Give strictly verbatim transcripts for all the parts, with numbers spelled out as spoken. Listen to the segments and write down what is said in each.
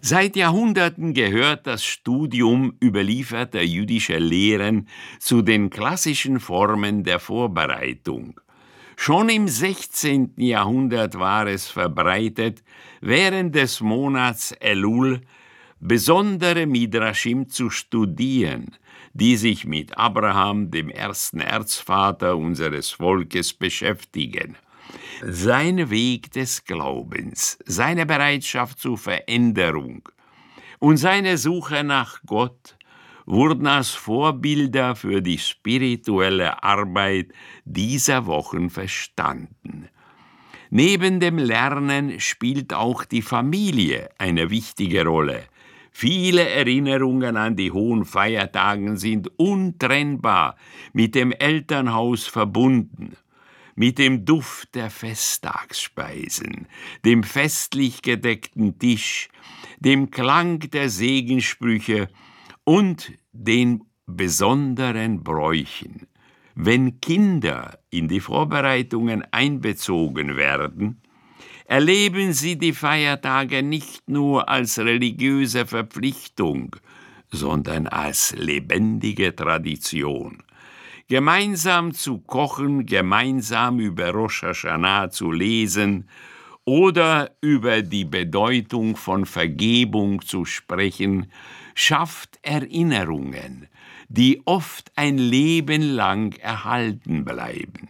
Seit Jahrhunderten gehört das Studium überlieferter jüdischer Lehren zu den klassischen Formen der Vorbereitung. Schon im sechzehnten Jahrhundert war es verbreitet, während des Monats Elul besondere Midrashim zu studieren, die sich mit Abraham, dem ersten Erzvater unseres Volkes, beschäftigen. Sein Weg des Glaubens, seine Bereitschaft zur Veränderung und seine Suche nach Gott wurden als Vorbilder für die spirituelle Arbeit dieser Wochen verstanden. Neben dem Lernen spielt auch die Familie eine wichtige Rolle. Viele Erinnerungen an die hohen Feiertage sind untrennbar mit dem Elternhaus verbunden. Mit dem Duft der Festtagsspeisen, dem festlich gedeckten Tisch, dem Klang der Segenssprüche und den besonderen Bräuchen. Wenn Kinder in die Vorbereitungen einbezogen werden, erleben sie die Feiertage nicht nur als religiöse Verpflichtung, sondern als lebendige Tradition. Gemeinsam zu kochen, gemeinsam über Rosh Hashanah zu lesen oder über die Bedeutung von Vergebung zu sprechen, schafft Erinnerungen, die oft ein Leben lang erhalten bleiben.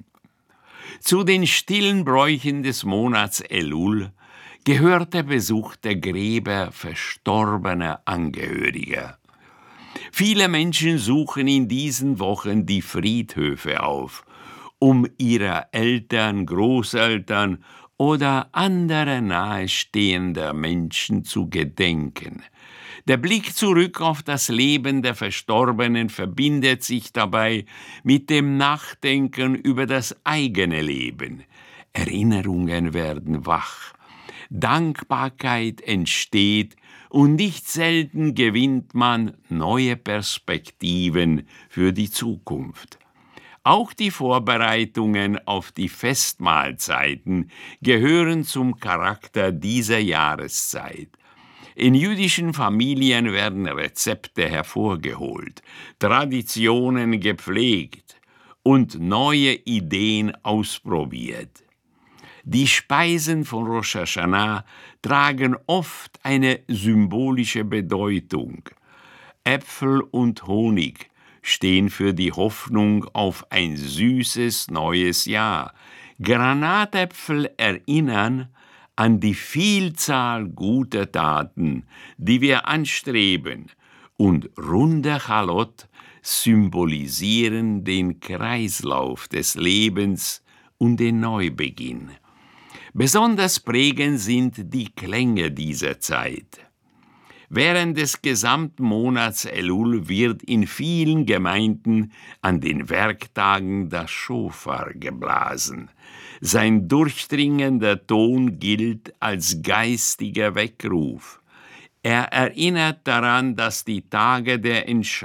Zu den stillen Bräuchen des Monats Elul gehört der Besuch der Gräber verstorbener Angehöriger. Viele Menschen suchen in diesen Wochen die Friedhöfe auf, um ihrer Eltern, Großeltern oder anderer nahestehender Menschen zu gedenken. Der Blick zurück auf das Leben der Verstorbenen verbindet sich dabei mit dem Nachdenken über das eigene Leben. Erinnerungen werden wach. Dankbarkeit entsteht und nicht selten gewinnt man neue Perspektiven für die Zukunft. Auch die Vorbereitungen auf die Festmahlzeiten gehören zum Charakter dieser Jahreszeit. In jüdischen Familien werden Rezepte hervorgeholt, Traditionen gepflegt und neue Ideen ausprobiert. Die Speisen von Rosh Hashanah tragen oft eine symbolische Bedeutung. Äpfel und Honig stehen für die Hoffnung auf ein süßes neues Jahr. Granatäpfel erinnern an die Vielzahl guter Taten, die wir anstreben, und runde Chalot symbolisieren den Kreislauf des Lebens und den Neubeginn. Besonders prägend sind die Klänge dieser Zeit. Während des gesamten Monats Elul wird in vielen Gemeinden an den Werktagen das Schofar geblasen. Sein durchdringender Ton gilt als geistiger Weckruf. Er erinnert daran, dass die Tage der Entscheidung